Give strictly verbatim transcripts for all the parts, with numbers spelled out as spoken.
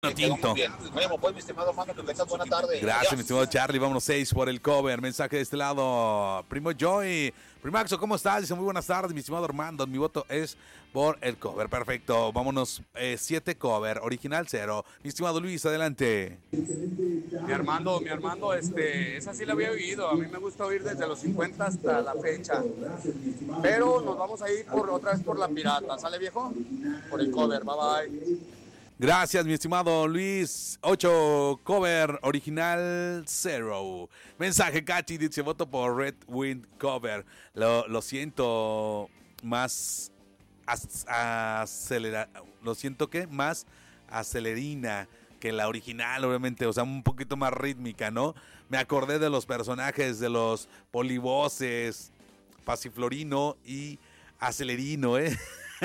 Tinto. Bien. Bueno, pues, mi estimado Mano, que tengas buena tarde. Gracias, Adiós. mi estimado Charlie. Vámonos seis por el cover. Mensaje de este lado. Primo Joy. Primaxo, ¿cómo estás? Dice muy buenas tardes, mi estimado Armando. Mi voto es por el cover. Perfecto. Vámonos. Eh, siete cover. Original cero. Mi estimado Luis, adelante. Mi Armando, mi Armando, este, esa sí la había oído. A mí me gusta oír desde los cincuenta hasta la fecha. Pero nos vamos a ir por otra vez por la pirata. ¿Sale, viejo? Por el cover. Bye bye. Gracias, mi estimado Luis. ocho, cover, original cero. Mensaje, Cachi, dice, voto por Red Wind cover. Lo, lo siento, más as, acelera, lo siento que más acelerina que la original, obviamente, o sea, un poquito más rítmica, ¿no? Me acordé de los personajes, de los polivoces, Pasiflorino y Acelerino, ¿eh?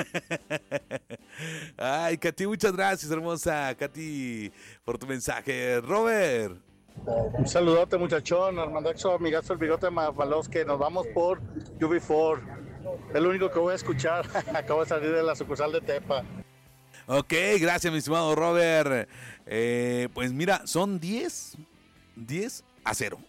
Ay, Katy, muchas gracias, hermosa Katy, por tu mensaje. Robert. Un saludote, muchachón. Armandaxo, amigazo, el bigote Mafalos, que nos vamos por U B cuatro. Es lo único que voy a escuchar. Acabo de salir de la sucursal de Tepa. Ok, gracias, mi estimado Robert. Eh, pues mira, son diez, diez a cero.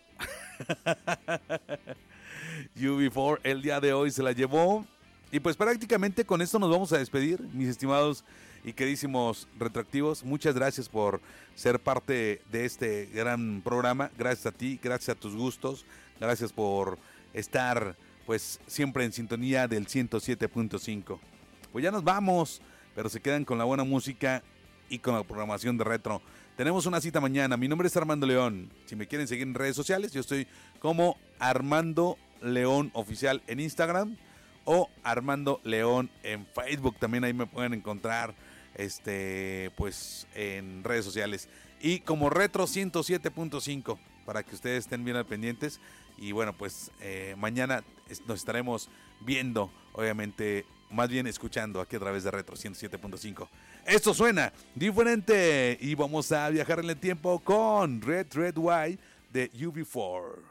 U B cuatro el día de hoy se la llevó. Y pues prácticamente con esto nos vamos a despedir, mis estimados y queridísimos retroactivos. Muchas gracias por ser parte de este gran programa. Gracias a ti, gracias a tus gustos, gracias por estar pues siempre en sintonía del ciento siete punto cinco. Pues ya nos vamos, pero se quedan con la buena música y con la programación de Retro. Tenemos una cita mañana. Mi nombre es Armando León. Si me quieren seguir en redes sociales, yo estoy como Armando León Oficial en Instagram o Armando León en Facebook. También ahí me pueden encontrar este pues en redes sociales. Y como Retro ciento siete punto cinco para que ustedes estén bien al pendientes. Y bueno, pues eh, mañana nos estaremos viendo, obviamente, más bien escuchando aquí a través de Retro ciento siete punto cinco. Esto suena diferente y vamos a viajar en el tiempo con Red Red White de U B cuatro.